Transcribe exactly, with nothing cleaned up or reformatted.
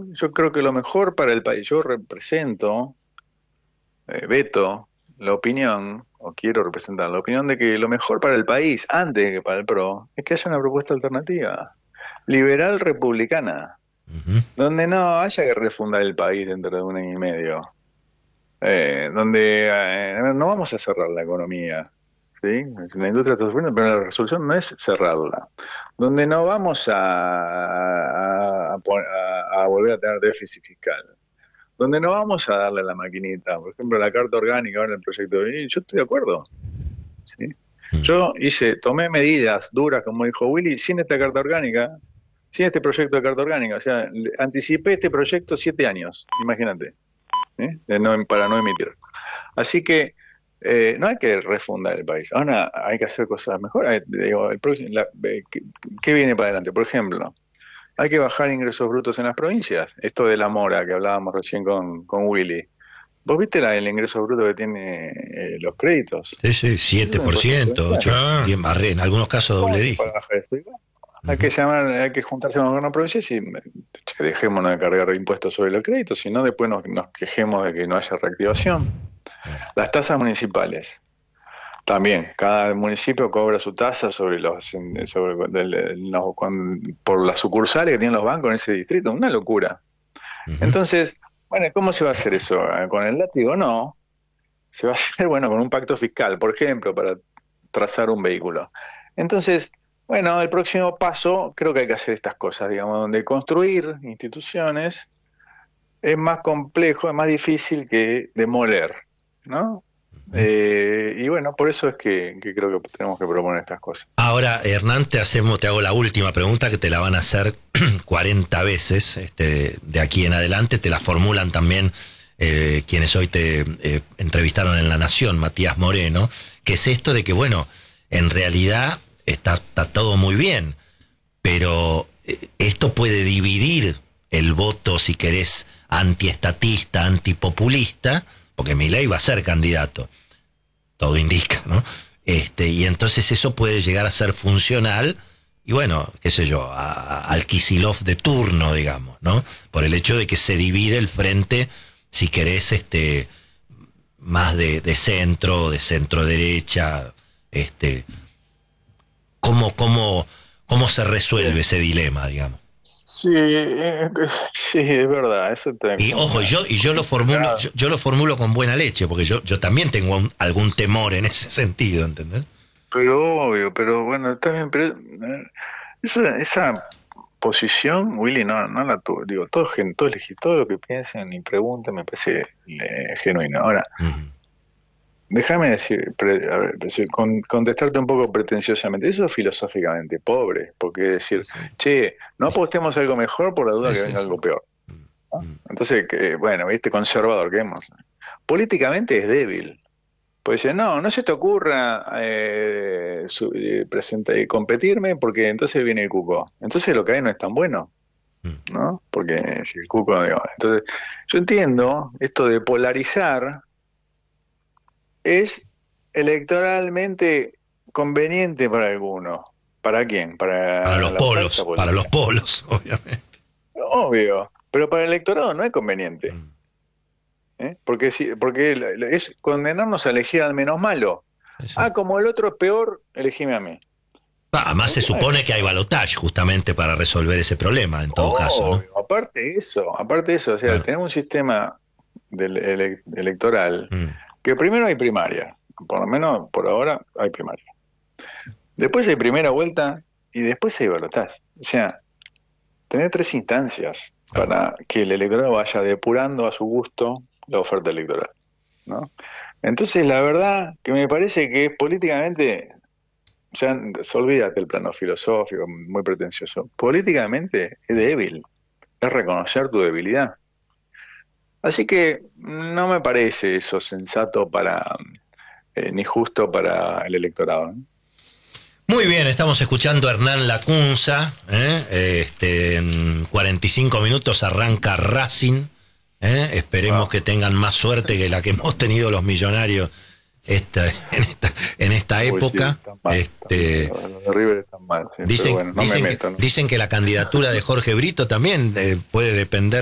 no, yo creo que lo mejor para el país, yo represento, eh, veto la opinión, o quiero representar la opinión de que lo mejor para el país, antes que para el PRO, es que haya una propuesta alternativa, liberal republicana, Ujú. donde no haya que refundar el país dentro de un año y medio, eh, donde eh, no vamos a cerrar la economía, ¿sí? La industria está sufriendo, pero la resolución no es cerrarla, donde no vamos a, a, a, a- a volver a tener déficit fiscal, donde no vamos a darle la maquinita, por ejemplo, la carta orgánica ahora en el proyecto de ley, yo estoy de acuerdo, ¿sí? Mm. Yo hice, tomé medidas duras, como dijo Willy, sin esta carta orgánica, sin este proyecto de carta orgánica, o sea, le- anticipé este proyecto siete años, imagínate, ¿eh? De no- para no emitir. Así que eh, no hay que refundar el país, ahora hay que hacer cosas mejor. Hay- digo, el próximo- la- eh, ¿qué, qué viene para adelante? Por ejemplo, hay que bajar ingresos brutos en las provincias, esto de la mora que hablábamos recién con, con Willy. ¿Vos viste la, el ingreso bruto que tiene eh, los créditos? Sí, sí, Eso siete es un por impuesto ciento, provincial. ocho, Ah, diez barré, en algunos casos ¿Cómo doble se puede dígito. bajar esto? Hay que Ujú. llamar, hay que juntarse con los gobiernos provinciales y che, dejémonos de cargar impuestos sobre los créditos, si no después nos, nos quejemos de que no haya reactivación. Las tasas municipales. También, cada municipio cobra su tasa sobre los, sobre, del- los- con- por las sucursales que tienen los bancos en ese distrito, una locura. Ujú. Entonces, bueno, ¿cómo se va a hacer eso? ¿Con el látigo? No. Se va a hacer, bueno, con un pacto fiscal, por ejemplo, para trazar un vehículo. Entonces, bueno, el próximo paso creo que hay que hacer estas cosas, digamos, donde construir instituciones es más complejo, es más difícil que demoler, ¿no? Eh, y bueno, por eso es que, que creo que tenemos que proponer estas cosas. Ahora, Hernán, te hacemos, te hago la última pregunta que te la van a hacer cuarenta veces, este, de aquí en adelante, te la formulan también eh, quienes hoy te eh, entrevistaron en La Nación, Matías Moreno, que es esto de que, bueno, en realidad está, está todo muy bien, pero eh, esto puede dividir el voto, si querés, antiestatista, antipopulista, porque Milei va a ser candidato, todo indica, ¿no? Este, y entonces eso puede llegar a ser funcional, y bueno, qué sé yo, a- a- al Kicillof de turno, digamos, ¿no? Por el hecho de que se divide el frente, si querés, este, más de, de centro, de centro derecha, este, ¿cómo, cómo, cómo se resuelve ese dilema, digamos? Sí, eh, sí, es verdad, eso te, Y ojo, una, yo, y yo lo formulo, complicado. yo, yo lo formulo con buena leche, porque yo, yo también tengo un- algún temor en ese sentido, ¿entendés? Pero obvio, pero bueno, está bien, pero eh, eso, esa posición, Willy, no, no la tuvo. Digo, todo, gen- todo, elegi- todo lo que piensen y pregunten me parece eh, genuino. Ahora, Ujú. déjame decir, pre- a ver, decir, con- contestarte un poco pretenciosamente. Eso es filosóficamente pobre, porque decir, Sí, che, no apostemos a algo mejor por la duda sí, que sí, venga sí. algo peor, ¿no? Mm. Entonces, que, bueno, viste, conservador que hemos. Políticamente es débil. Pues dice, no, no se te ocurra eh, su- eh, presenta- eh, competirme porque entonces viene el cuco. Entonces lo que hay no es tan bueno, Mm. ¿no? Porque si el cuco, digo, entonces yo entiendo esto de polarizar es electoralmente conveniente para algunos. ¿Para quién? Para Para los la oferta polos, para los política. polos, obviamente. Obvio, pero para el electorado no es conveniente, Mm. ¿eh? Porque, si, porque la- la- es condenarnos a elegir al menos malo. Sí, sí. Ah, como el otro es peor, elegime a mí. Ah, además El se tema es supone que hay eso. balotaje justamente para resolver ese problema, en todo caso, ¿no? Obvio, aparte de eso, aparte de eso, o sea, Claro. tenemos un sistema del ele- electoral Mm. que primero hay primaria, por lo menos por ahora hay primaria. Después hay primera vuelta y después hay balotaje. O sea, tener tres instancias Claro. para que el electorado vaya depurando a su gusto la oferta electoral, ¿no? Entonces, la verdad que me parece que políticamente, ya se olvídate el plano filosófico, muy pretencioso, políticamente es débil, es reconocer tu debilidad. Así que no me parece eso sensato para, eh, ni justo para el electorado, ¿no? Muy bien, estamos escuchando a Hernán Lacunza. ¿eh? Este, en cuarenta y cinco minutos arranca Racing. ¿eh? Esperemos Ah, que tengan más suerte que la que hemos tenido los millonarios esta, en, esta, en esta uy, sí, época. están mal, están Este, mal, los de River están mal, sí, pero dicen, bueno, no me dicen, que, meto, ¿no? dicen que la candidatura de Jorge Brito también eh, puede depender